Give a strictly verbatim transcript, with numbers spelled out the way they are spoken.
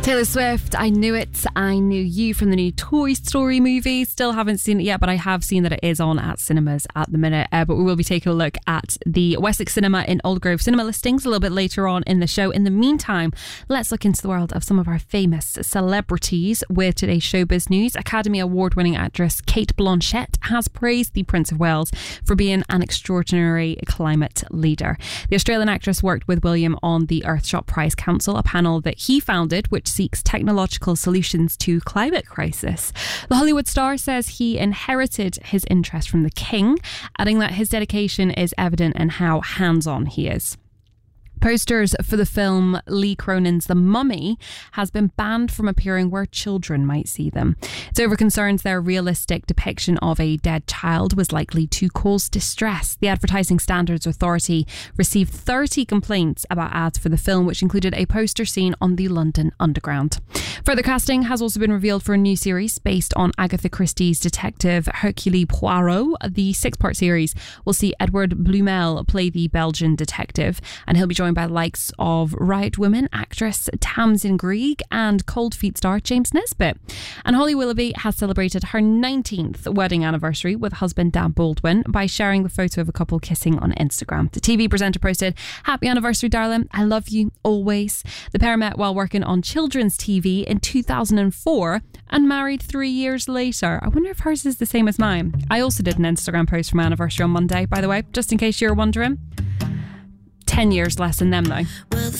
Taylor Swift, I Knew It, I Knew You from the new Toy Story movie. Still haven't seen it yet, but I have seen that it is on at cinemas at the minute. Uh, but we will be taking a look at the Wessex Cinema in Old Grove cinema listings a little bit later on in the show. In the meantime, let's look into the world of some of our famous celebrities with today's showbiz news. Academy Award-winning actress Cate Blanchett has praised the Prince of Wales for being an extraordinary climate leader. The Australian actress worked with William on the Earthshot Prize Council, a panel that he founded, which seeks technological solutions to climate crisis. The Hollywood star says he inherited his interest from the king, adding that his dedication is evident in how hands-on he is. Posters for the film Lee Cronin's The Mummy has been banned from appearing where children might see them. It's over concerns their realistic depiction of a dead child was likely to cause distress. The Advertising Standards Authority received thirty complaints about ads for the film, which included a poster seen on the London Underground. Further casting has also been revealed for a new series based on Agatha Christie's detective Hercule Poirot. The six-part series will see Edward Blumel play the Belgian detective, and he'll be joined by the likes of Riot Women actress Tamsin Greig and Cold Feet star James Nesbitt. And Holly Willoughby has celebrated her nineteenth wedding anniversary with husband Dan Baldwin by sharing the photo of a couple kissing on Instagram. The T V presenter posted, "Happy anniversary, darling. I love you always." The pair met while working on children's T V in two thousand four and married three years later. I wonder if hers is the same as mine. I also did an Instagram post for my anniversary on Monday, by the way, just in case you're wondering. ten years less than them though.